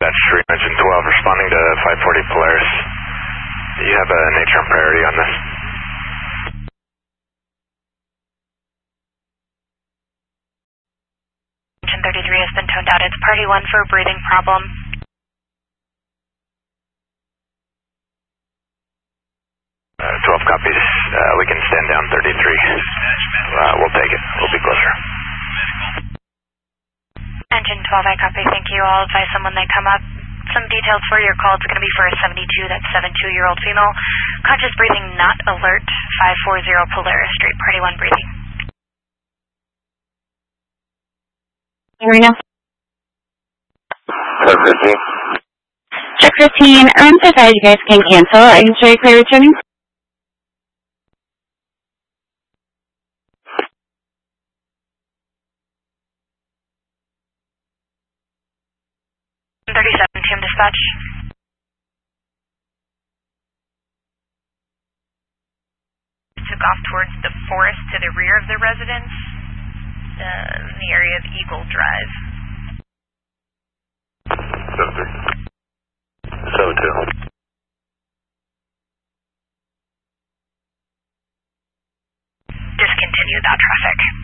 That's Engine 12 responding to 540 Polaris. Do you have a nature and priority on this? Engine 33 has been toned out. It's party 1 for a breathing problem. 12 copies. We can stand down 33. We'll take it. We'll be closer. Engine 12, I copy. Thank you. I'll advise them when they come up. Some details for your call. It's going to be for a 72. That's 72-year-old female. Conscious breathing, not alert. 540 Polaris Street. Party 1 breathing. Marina. Check 15. Check 15. I'm so sorry you guys can cancel. Are you sure you're clear returning? Team dispatch. Took off towards the forest to the rear of the residence, in the area of Eagle Drive. 72. Discontinue that traffic.